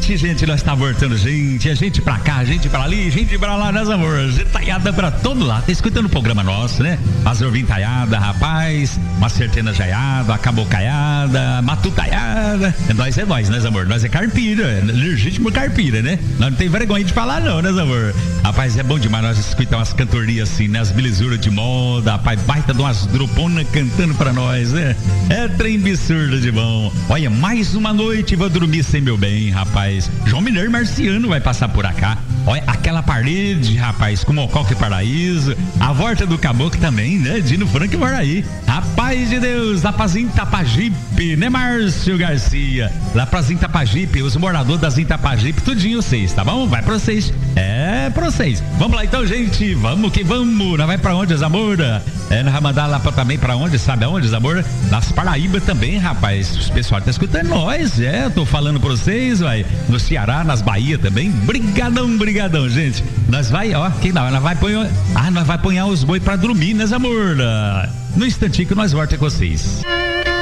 noite, gente. Nós tá voltando, gente. É gente pra cá, gente pra ali, gente pra lá, né, amor? Gitaiada pra todo lado. Tá escutando o programa nosso, né? Azorvintaiada, rapaz. Uma certena jaiada, cabocaiada, matutaiada. É nós, né, amor? Nós é carpira, é legítimo carpira, né? Nós não tem vergonha de falar, não, né, amor? Rapaz, é bom demais nós escutar umas cantorias assim, né? As belezuras de moda, rapaz, baita de umas droponas cantando pra nós, né? É trem absurdo de bom. Olha, mais uma noite vou dormir sem meu bem, rapaz. João Mineiro Marciano vai passar por cá. Olha, aquela parede, rapaz, com Mococa e Paraíso. A volta do Caboclo também, né? Dino Franco e Moraí. Rapaz de Deus, lá pra Zintapajipe, né, Márcio Garcia? Lá pra Zintapajipe, os moradores da Zintapajipe, tudinho vocês, tá bom? Vai pra vocês. É pra vocês. Vamos lá então, gente. Vamos que vamos. Nós vai pra onde, Zamora? Nós vamos mandar lá também pra onde? Sabe aonde, Zamora? Nas Paraíba também, rapaz. Os pessoal tá escutando nós, eu tô falando pra vocês, vai. No Ceará, nas Bahia também. Brigadão, gente. Nós vai, ó, nós vai ponhar os boi pra dormir, né, Zamora? No instantinho que nós voltamos com vocês.